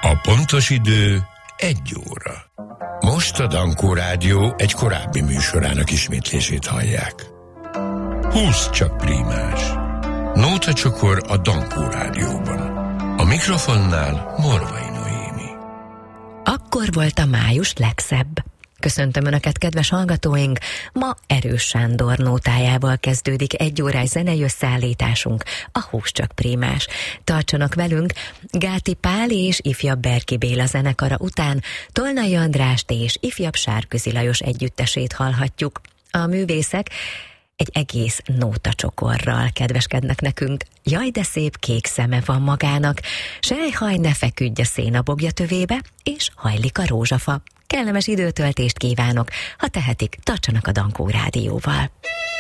A pontos idő 1 óra. Most a Dankó Rádió egy korábbi műsorának ismétlését hallják. 20 csak prímás. Nóta csokor a Dankó Rádióban. A mikrofonnál Morvai Noémi. Akkor volt a május legszebb. Köszöntöm Önöket, kedves hallgatóink! Ma Erős Sándor nótájával kezdődik 1 órás zenei összeállításunk, a 20 csak prímás. Tartsanak velünk, Gáti Pál és ifjabb Berki Béla zenekara után Tolnai Andrást és ifjabb Sárközi Lajos együttesét hallhatjuk. A művészek egy egész nótacsokorral kedveskednek nekünk. Jaj, de szép kék szeme van magának, sejhaj, ne feküdj a szénabogja tövébe, és hajlik a rózsafa. Kellemes időtöltést kívánok, ha tehetik, tartsanak a Dankó Rádióval.